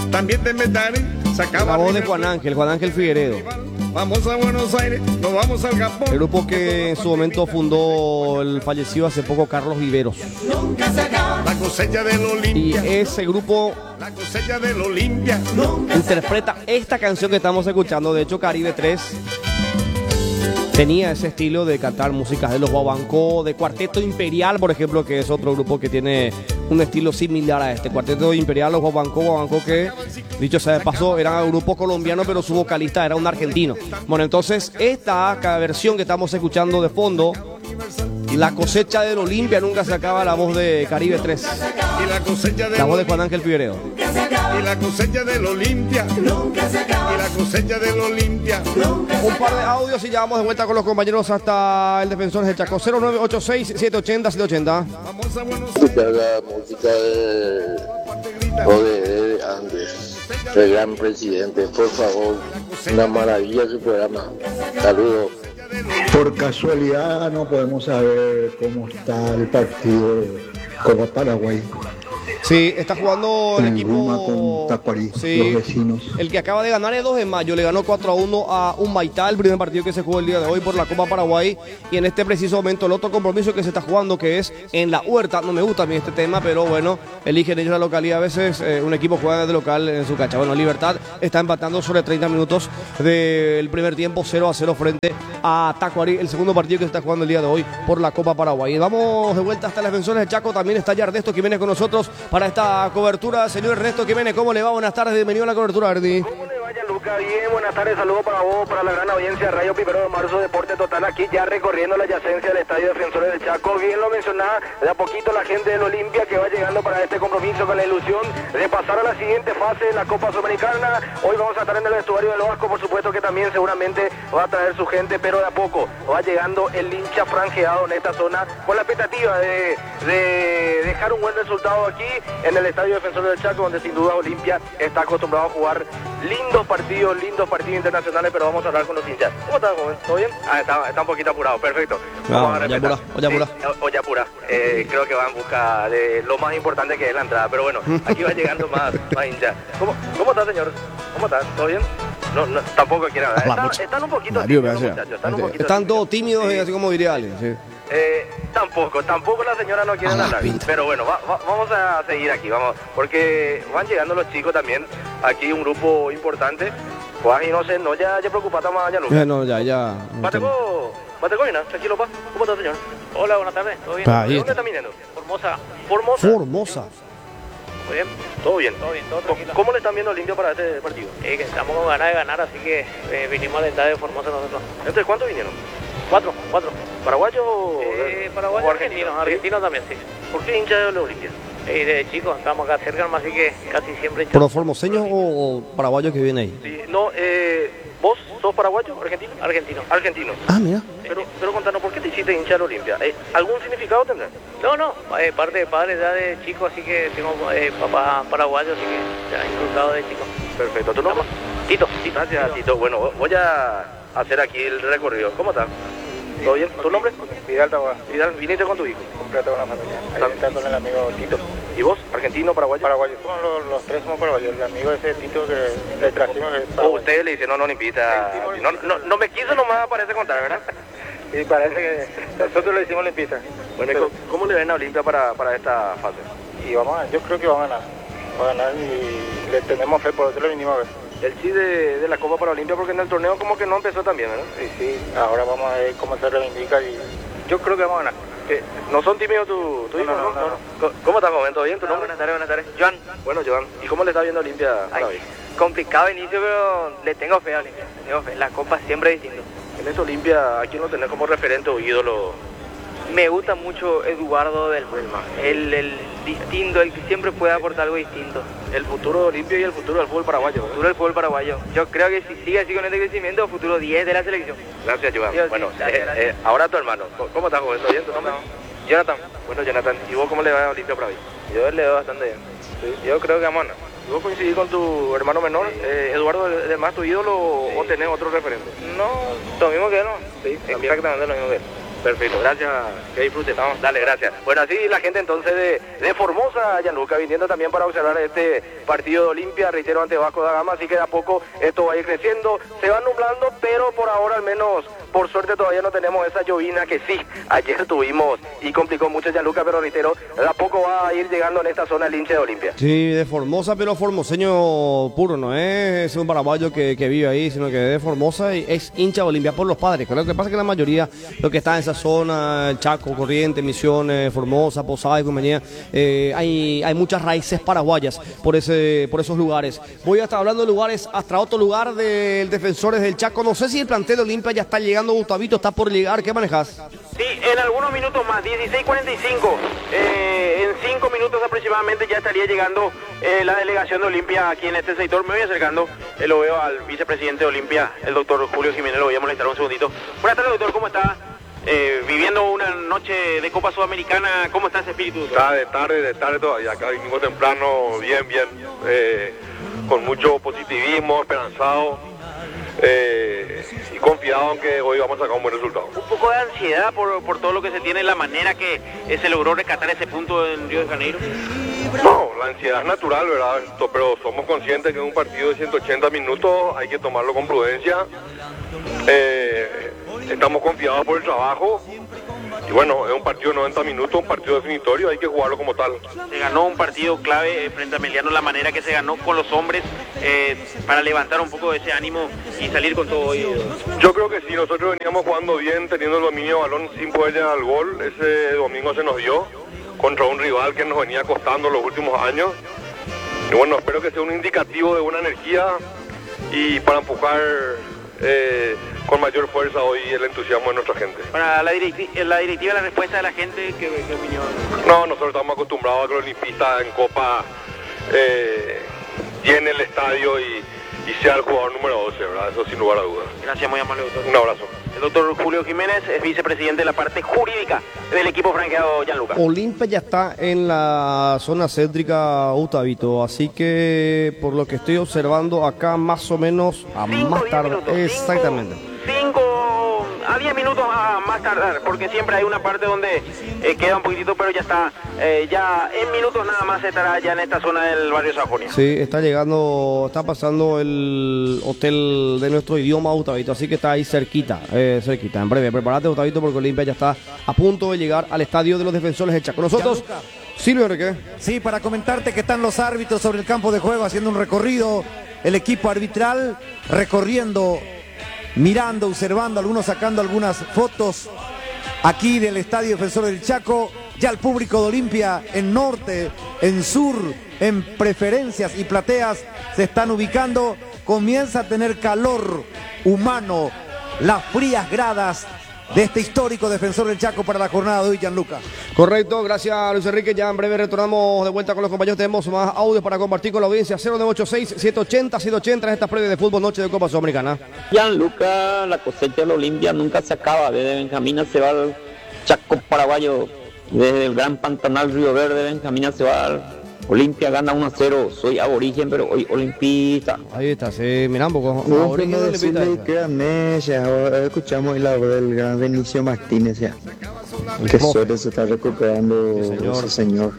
también te meteré. La voz de Juan Ángel Figueredo. Vamos a Buenos Aires, nos vamos al Japón. El grupo que en su momento fundó el fallecido hace poco Carlos Viveros. La cosecha del Olimpia. Y ese grupo, la cosecha del Olimpia, interpreta esta canción que estamos escuchando. De hecho, Caribe 3 tenía ese estilo de cantar músicas de los Guaguancó, de Cuarteto Imperial, por ejemplo, que es otro grupo que tiene un estilo similar a este. Cuarteto Imperial, los Guaguancó que, dicho sea de paso, era un grupo colombiano, pero su vocalista era un argentino. Bueno, entonces, esta versión que estamos escuchando de fondo, La cosecha del Olimpia, nunca se acaba, la voz de Caribe 3. Y la cosecha del La voz de Juan Ángel Figueredo. Y la cosecha del Olimpia. Y la cosecha del Olimpia. Un par de audios y ya vamos de vuelta con los compañeros hasta el Defensores del Chaco. 0986-780-780. Vamos a Buenos Escuchar la música de Andes, el gran presidente, por favor. Una maravilla su programa. Saludos. Por casualidad no podemos saber cómo está el partido con Paraguay. Sí, está jugando el equipo Ruma con Tacuarí, sí, los vecinos. El que acaba de ganar es 2 de mayo, le ganó 4-1 a Humbaytá, el primer partido que se jugó el día de hoy por la Copa Paraguay. Y en este preciso momento el otro compromiso que se está jugando, que es en La Huerta. No me gusta a mí este tema, pero bueno, eligen ellos la localidad. A veces un equipo juega de local en su cancha. Bueno, Libertad está empatando sobre 30 minutos del primer tiempo, 0-0 frente a Tacuarí, el segundo partido que se está jugando el día de hoy por la Copa Paraguay. Vamos de vuelta hasta las Defensores del Chaco. También está ya Ernesto Jiménez con nosotros para esta cobertura. Señor Ernesto Jiménez, ¿cómo le va? Buenas tardes, bienvenido a la cobertura, Erdi. ¿Cómo le vaya, Luca? Bien, buenas tardes, saludos para vos, para la gran audiencia de Radio 1 de Marzo, Deporte Total, aquí ya recorriendo la yacencia del Estadio Defensores del Chaco. Bien lo mencionaba, de a poquito la gente del Olimpia que va llegando para este compromiso con la ilusión de pasar a la siguiente fase de la Copa Sudamericana. Hoy vamos a estar en el vestuario del Vasco, por supuesto que también seguramente va a traer su gente, pero de a poco va llegando el hincha franjeado en esta zona con la expectativa de dejar un buen resultado aquí en el Estadio Defensores del Chaco, donde sin duda Olimpia está acostumbrado a jugar lindos partidos internacionales, pero vamos a hablar con los hinchas. ¿Cómo estás, joven? ¿Todo bien? Está un poquito apurado, perfecto. Vamos a respetar. Olla pura. Creo que va en busca de lo más importante que es la entrada, pero bueno, aquí va llegando más hinchas. ¿Cómo está, señor? ¿Cómo está? ¿Todo bien? No, tampoco quiere hablar. Están un poquito tímidos, muchachos. Están todos tímidos, así como diría alguien. Sí. Tampoco la señora no quiere hablar, pero bueno, vamos a seguir aquí, vamos, porque van llegando los chicos también, aquí un grupo importante, pues y no sé, no ya preocupata más ya, Lucas. No, ya. Bateco, tranquilo, pa. ¿Cómo está, señor? Hola, buenas tardes, ¿todo bien? ¿De dónde está viniendo? Formosa. Muy bien. ¿Todo bien? Todo tranquilo. ¿Cómo le están viendo limpio para este partido? Que estamos con ganas de ganar, así que vinimos a alentar de Formosa nosotros. ¿Entonces cuántos vinieron? 4. ¿Paraguayos o paraguayos o argentinos? Argentinos también, sí. ¿Por qué hincha de la Olimpia? De chicos, estamos acá cerca, así que casi siempre hinchamos. ¿Pero formoseños o paraguayos que vienen ahí? Sí, no, ¿vos sos paraguayo, argentino? Argentino. Ah, mira. Pero contanos, ¿por qué te hiciste hincha de la Olimpia? ¿Algún significado tendrá? No, parte de padre ya de chico, así que tengo papá paraguayo, así que ya inculcado de chico. Perfecto, ¿tu nombre? Tito. Gracias, Tito. Bueno, voy a hacer aquí el recorrido. ¿Cómo estás? ¿Todo bien? ¿Tu nombre? Vidal Taboada. Vidal, ¿viniste con tu hijo? Completo con la familia. Ahí está con el amigo Tito. ¿Y vos? ¿Argentino, paraguayo? Paraguayo. Los tres somos paraguayos. El amigo ese Tito que le trajimos es paraguayo. Usted le dice, no limpita. No me quiso nomás, parece contar, ¿verdad? Y parece que nosotros le hicimos limpita. Bueno, ¿cómo le ven a Olimpia para esta fase? Y yo creo que va a ganar. Va a ganar y le tenemos fe, por eso le vinimos a ver. El sí de la Copa para Olimpia, porque en el torneo como que no empezó tan bien, ¿verdad? Sí, ahora vamos a ver cómo se reivindica y yo creo que vamos a ganar. ¿No son tímidos tu hijo? No. ¿Cómo estás, joven? ¿Todo bien? ¿Tu nombre? Buenas tardes. Joan. Bueno, Joan, ¿y cómo le está viendo a Olimpia hoy? Complicado inicio, pero le tengo fe a Olimpia. La Copa siempre es distinto. En esta Olimpia, ¿a quién lo tenés como referente o ídolo? Me gusta mucho Eduardo del Bulma, el distinto, el que siempre puede aportar algo distinto. El futuro de Olimpia y el futuro del fútbol paraguayo. El futuro del fútbol paraguayo. Yo creo que si sigue así con este crecimiento, futuro 10 de la selección. Gracias, Joan. Dios, bueno, gracias. Ahora tu hermano. ¿Cómo estás, joven? ¿Todo bien? ¿Tu nombre? Jonathan. Bueno, Jonathan, ¿y vos cómo le va a Olimpia para hoy? Yo le doy bastante bien. ¿Sí? Yo creo que vamos a ganar. ¿Y vos coincidís con tu hermano menor, Eduardo, además tu ídolo, o tenés otro referente? No, lo mismo que él, ¿no? Sí, exactamente lo mismo que él. Perfecto, gracias, que disfrute, vamos, dale, gracias. Bueno, así la gente entonces de Formosa, Gianluca, viniendo también para observar este partido de Olimpia, reitero, ante Vasco da Gama, así que de a poco esto va a ir creciendo, se va nublando, pero por ahora al menos, por suerte todavía no tenemos esa llovina que sí, ayer tuvimos y complicó mucho Gianluca, pero reitero, de a poco va a ir llegando en esta zona el hincha de Olimpia. Sí, de Formosa, pero formoseño puro, no es un paraguayo que vive ahí, sino que de Formosa y es hincha de Olimpia por los padres. Lo que pasa es que la mayoría, lo que está en esa zona, el Chaco, Corrientes, Misiones, Formosa, Posada y compañía, hay muchas raíces paraguayas por esos lugares. Voy a estar hablando de lugares, hasta otro lugar del Defensores del Chaco. No sé si el plantel de Olimpia ya está llegando, Gustavito, está por llegar. ¿Qué manejas? Sí, en algunos minutos más, 16:45, en 5 minutos aproximadamente ya estaría llegando la delegación de Olimpia aquí en este sector. Me voy acercando, lo veo al vicepresidente de Olimpia, el doctor Julio Jiménez, lo voy a molestar un segundito. Buenas tardes, doctor, ¿cómo está? Viviendo una noche de Copa Sudamericana, ¿cómo está ese espíritu, doctor? Está de tarde todavía, acá vinimos temprano, bien, con mucho positivismo, esperanzado. Y confiado en que hoy vamos a sacar un buen resultado. Un poco de ansiedad por todo lo que se tiene, la manera que se logró rescatar ese punto en Río de Janeiro. No, la ansiedad es natural, ¿verdad? Pero somos conscientes que en un partido de 180 minutos hay que tomarlo con prudencia. Estamos confiados por el trabajo. Y bueno, es un partido de 90 minutos, un partido definitorio, hay que jugarlo como tal. Se ganó un partido clave frente a Emiliano, la manera que se ganó con los hombres, para levantar un poco ese ánimo y salir con todo hoy. Yo creo que sí, nosotros veníamos jugando bien, teniendo el dominio de balón sin poder llegar al gol. Ese domingo se nos dio contra un rival que nos venía costando los últimos años. Y bueno, espero que sea un indicativo de buena energía y para empujar con mayor fuerza hoy el entusiasmo de nuestra gente. Para la directiva, la respuesta de la gente, ¿qué opinión? No, nosotros estamos acostumbrados a que los olimpistas en Copa llenen el estadio y sea el jugador número 12, ¿verdad? Eso sin lugar a dudas. Gracias, muy amable, doctor. Un abrazo. El doctor Julio Jiménez es vicepresidente de la parte jurídica del equipo franqueado Gianluca. Olimpia ya está en la zona céntrica, Gustavito, así que por lo que estoy observando acá más o menos a más tarde. Exactamente. 5 a 10 minutos a más tardar, porque siempre hay una parte donde queda un poquitito, pero ya está, ya en minutos nada más estará ya en esta zona del barrio Sajonia. Sí, está llegando, está pasando el hotel de nuestro idioma, Gustavito, así que está ahí cerquita. En breve, prepárate, Gustavito, porque Olimpia ya está a punto de llegar al estadio de los Defensores del Chaco. Nosotros, Silvio Enrique. Sí, para comentarte que están los árbitros sobre el campo de juego haciendo un recorrido, el equipo arbitral recorriendo, mirando, observando, algunos sacando algunas fotos aquí del estadio Defensor del Chaco. Ya el público de Olimpia en norte, en sur, en preferencias y plateas se están ubicando. Comienza a tener calor humano las frías gradas de este histórico Defensor del Chaco para la jornada de hoy, Gianluca. Correcto, gracias Luis Enrique. Ya en breve retornamos de vuelta con los compañeros. Tenemos más audios para compartir con la audiencia. 0986-780-180 en estas previas de fútbol, noche de Copa Sudamericana. Gianluca, la cosecha de la Olimpia nunca se acaba. Desde Benjamín se va al Chaco paraguayo, desde el Gran Pantanal Río Verde, Benjamín se va al Olimpia, gana 1-0. Soy aborigen, pero hoy olimpista. Ahí está, sí, mira un poco. No, aborigen decirle que escuchamos el audio del gran Benicio Martínez ya. Qué suerte se está recuperando ese señor.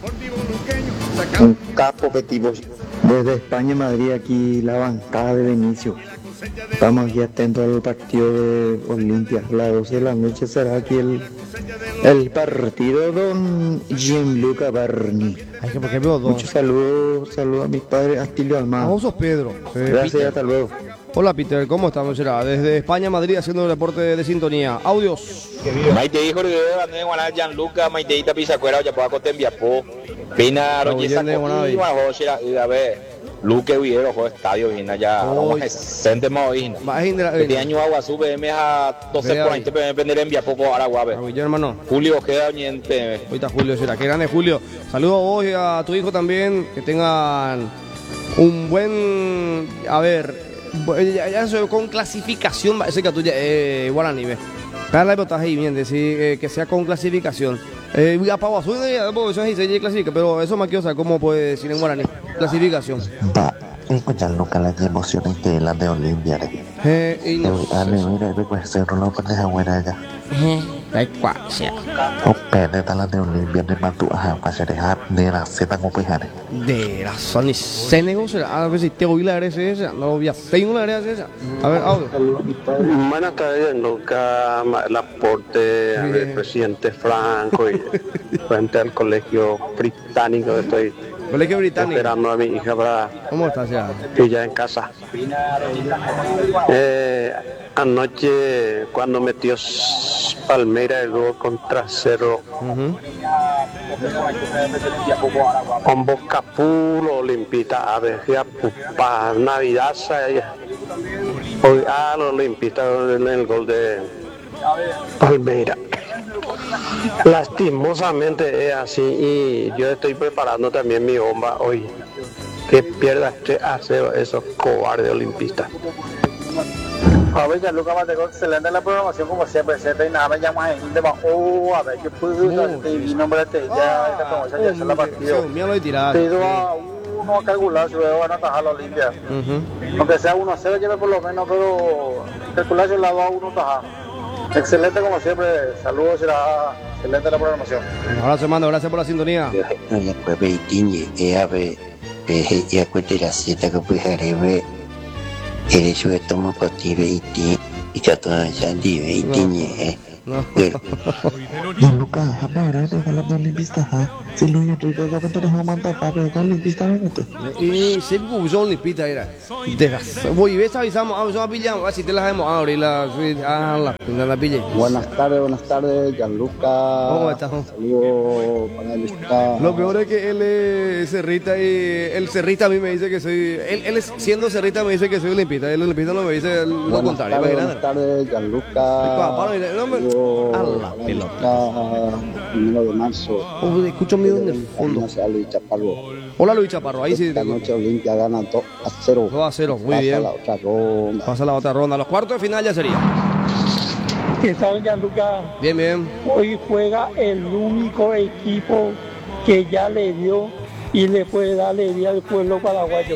Un capo objetivo. Desde España, Madrid, aquí la bancada de Benicio. Estamos ya atentos al partido de Olimpia. A las 12 de la noche será aquí el partido don Gianluca Barni. Muchos saludos a mis padres, Astilio Almada. Vos sos Pedro. Gracias, Peter. hasta luego. Hola Peter, ¿cómo estamos? Desde España, Madrid, haciendo el reporte de sintonía. Audios. Maite dijo que ande guaná Gianluca, Maite ita pisacuera ya puedo cotembiar po. Pina roñeza y bajo a ver. Luque Villero juega estadio viene allá. Vamos a sente más hoy. Este año agua sube me a 12 por ahí te vender envía poco Araguabe. Hermano. Julio queda niente. Ahorita Julio será. Qué grande Julio. Saludos a vos y a tu hijo también, que tengan un buen, a ver, ya con clasificación, ese que tuya Guaraní, ve. Cada botaje y bien, decir que sea con clasificación. A Pau Azul, eso es se clasifica, pero eso me quiero saber cómo puede decir en Guaraní. Clasificación. Escuchar nunca las emociones de la de Olimpia. Y no. Mira, pues se roló con esa buena allá. Đấy quả sẽ. Oke, de tala de Olimpia de Matu a pasar de hat de la Z como pues hat. De la Sony Senego será, a ver si te oí la RSS, no voy a tengo la RSS. A ver, audio. Buenas tardes, Luca, el aporte del presidente Franco y frente al colegio británico. Estoy Colegio británico. esperando a mi hija para ¿Cómo estás ya? que ya en casa. Anoche cuando metió Palmeiras el gol contra Cerro, con Boca Puro, Olimpita, a ver, ya para Navidad, hoy los Olimpistas en el gol de Palmeiras. Lastimosamente es así y yo estoy preparando también mi bomba hoy. Que pierda 3-0 esos cobardes olimpistas. A ver, Gianluca Mateo, excelente la programación como siempre, se y nada, me llamas en de bajo, a ver, yo puedo y nombre ya es la partida. Pido a uno a calcular si van a atajar la Olimpia. Aunque sea 1-0, lleve por lo menos, pero calcular si la va a uno tajar. Excelente como siempre, saludos, será excelente la programación. Ahora se manda, gracias por la sintonía. Luka, apa ada kalau Olimpista ha? Si lu yang juga gak betul dah mantap apa kalau Olimpista itu. Y se puso Olimpista era. Voy ves avisamos a pillar, así te la dejamos abrir la pille. Buenas tardes, Gianluca. ¿Cómo estás? Saludos para el estado. Lo peor es que él es cerrita y el cerrita a mí me dice que soy él siendo cerrita me dice que soy olimpista, el olimpista no me dice lo contrario. Buenas tardes, Gianluca. A la pelota. 1 de marzo. Escucho mío en el fondo. Luis Chaparro. Hola Luis Chaparro, ahí sí. Esta noche Olimpia gana 2-0. 2-0, muy bien. Pasa la otra ronda. Los cuartos de final ya sería. ¿Qué tal, Gianluca? Bien, bien. Hoy juega el único equipo que ya le dio y le puede dar alegría al pueblo paraguayo.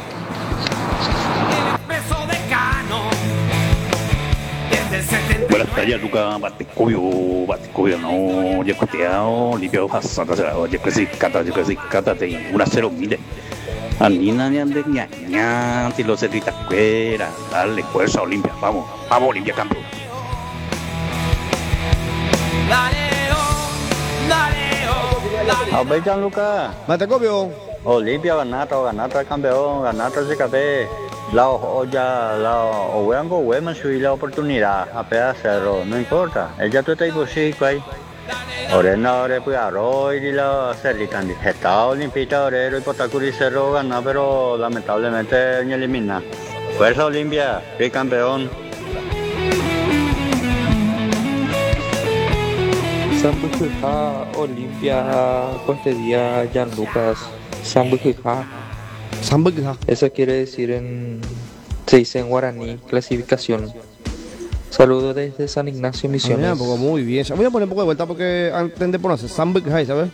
Buenas tardes, Luca, Baticuyo, no, yo coteado, limpio, pasada, yo que sí, cata, de 1-0, mire. Andina ni ande ña, si lo cerrita fuera, dale fuerza Olimpia, vamos, Olimpia campeón. A ver, Gianluca. Matecopio. Olimpia ganata campeón, ganata CKP. La Oweango Weman subí la oportunidad a pedacerro, no importa, ella tú te posible ahí. Ahora no, ahora pues arroz y la cerricandi. Está Olimpita, ahora y Potacuri cerro gana, pero lamentablemente no elimina. Fuerza Olimpia, campeón. Sambuja Olimpia Costería Gianlucas Sambuja. Eso quiere decir se dice en guaraní, clasificación. Saludos desde San Ignacio Misiones. Muy bien. Voy a poner un poco de vuelta porque antes de ponerse Sambuja, ¿sabes?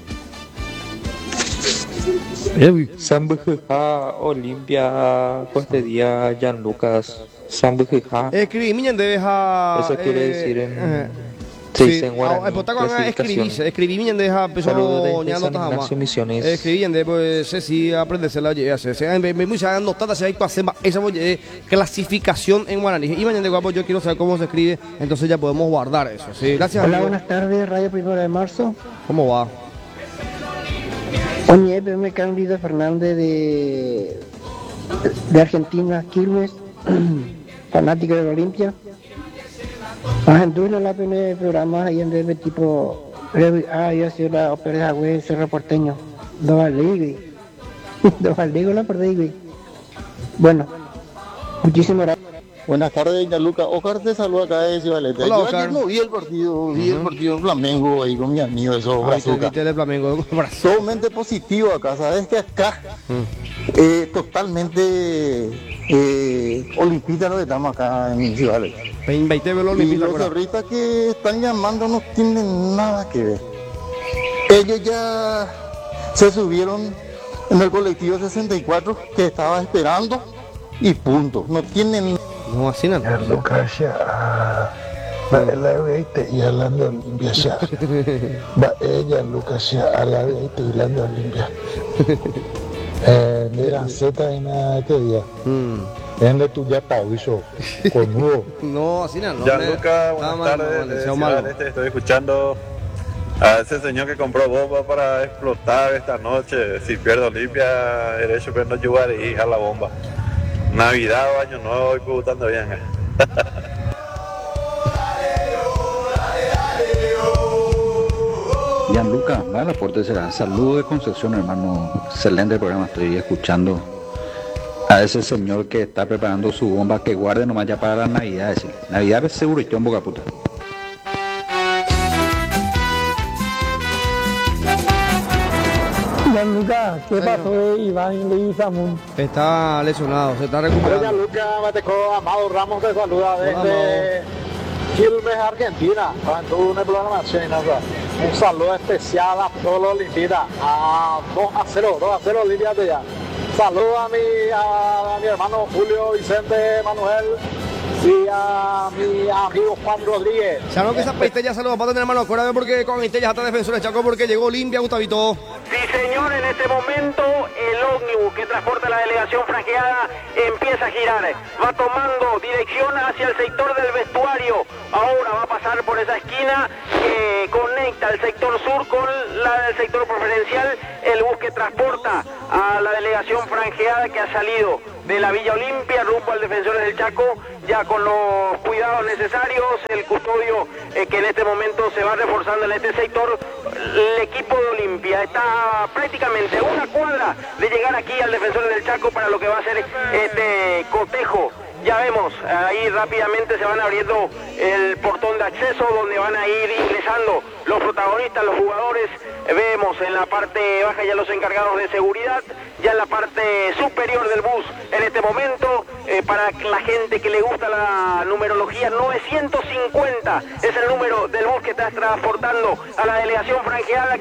Sambuja Olimpia Costería Gianlucas Sambuja. Escribí, miren, eso quiere decir sí, en guaraní, escribí bien de esa persona Ignacio Misiones. Escribí bien de pues sí aprenderse la me mucha anotada se hay que hacer esa clasificación en guaraní y mañana de guapo yo quiero saber cómo se escribe, entonces ya podemos guardar eso. Sí, gracias. Hola, buenas tardes, Radio 1 de marzo. ¿Cómo va? Oye, me Candido Fernández de Argentina, Quilmes, fanático de la Olimpia. Entonces la primer programa ahí en el tipo yo soy la ópera de Cerro Porteño 2 al Ligo la perdí. Bueno, muchísimas gracias. Buenas tardes, Gianluca. Oscar te saluda acá de Cibalete. Yo ayer no vi el partido, en Flamengo ahí con mi amigo, eso, Brazuca. Totalmente positivo acá, sabes que acá totalmente olimpista lo que estamos acá en Cibalete. Y los cerristas que están llamando no tienen nada que ver. Ellos ya se subieron en el colectivo 64 que estaba esperando y punto. No tienen... No, así nada. Lucas ya Va el y hablando Olimpia ya. Va ella Lucas ya hablando y hablando Olimpia. Mira, Z en este día. En de tu ya pauso con nuevo. No, así no. Gianluca, buenas tardes. Estoy escuchando a ese señor que compró bomba para explotar esta noche. Si pierde Olimpia, derecho pero no jugar y a la bomba. Navidad o Año Nuevo, y preguntando bien. Gianluca, va al aporte será. Saludos de Concepción, hermano. Excelente programa, estoy escuchando a ese señor que está preparando su bomba, que guarde nomás ya para las Navidades. Navidades seguro y en boca puta. Gianluca, ¿qué pasó de Iván Leguizamón? Está lesionado, se está recuperando. Gianluca, me tocó Amado Ramos te saluda desde Quilmes, Argentina. Tuve una programación, un saludo especial a todos los olimpistas. A 2-0 Olimpia ya. Saludos a mi hermano Julio Vicente Manuel y a mi amigo Juan Rodríguez. Sabemos que esa Paistella saludos para tener hermano, acuérdate porque con Paistella está defensor de Chaco porque llegó Olimpia, Gustavito. Sí, señor, en este momento el ómnibus que transporta la delegación franjeada empieza a girar. Va tomando dirección hacia el sector del vestuario. Ahora va a pasar por esa esquina que conecta el sector sur con la del sector preferencial. El bus que transporta a la delegación franjeada que ha salido de la Villa Olimpia rumbo al Defensores del Chaco, ya con los cuidados necesarios, el custodio que en este momento se va reforzando en este sector. El equipo de Olimpia está prácticamente a una cuadra de llegar aquí al Defensores del Chaco para lo que va a ser este cotejo. Ya vemos, ahí rápidamente se van abriendo el portón de acceso donde van a ir ingresando los protagonistas, los jugadores. Vemos en la parte baja ya los encargados de seguridad, ya en la parte superior del bus en este momento, para la gente que le gusta la numerología, 950 es el número del bus que está transportando a la delegación franjeada.